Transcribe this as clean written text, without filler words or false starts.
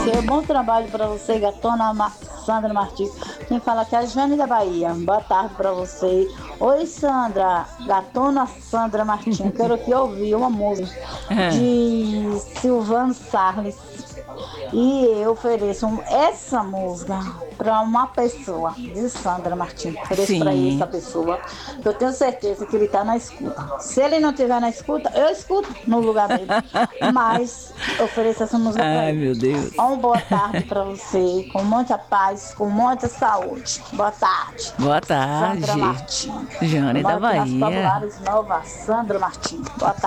você. Bom trabalho para você, gatona Sandra Martins. Quem fala aqui é a Jane da Bahia. Boa tarde para você. Oi, Sandra, gatona Sandra Martins. Quero aqui ouvir uma música Ah, de Silvano Salles. E eu ofereço essa música para uma pessoa, de Sandra Martins. Ofereço para essa sim. pessoa, que eu tenho certeza que ele está na escuta. Se ele não estiver na escuta, eu escuto no lugar dele. Mas eu ofereço essa música para Ai, ele. meu Deus. Uma boa tarde para você, com muita paz, com muita saúde. Boa tarde. Boa Sandra tarde, Martins. Eu Jane da moro aqui nas Bahia. Populares Nova, Sandra Martins. Boa tarde.